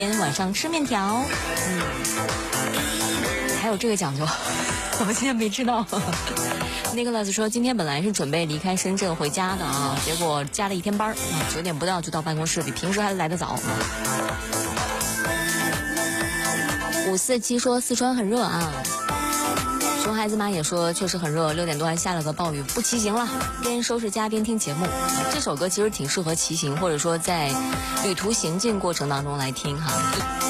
晚上吃面条。还有这个讲究，我今天没知道。Nicholas 说，今天本来是准备离开深圳回家的啊，结果加了一天班9点不到就到办公室，比平时还来得早。547说四川很热啊。熊孩子妈也说确实很热，6点多还下了个暴雨，不骑行了，边收拾家边听节目。这首歌其实挺适合骑行，或者说在旅途行进过程当中来听哈。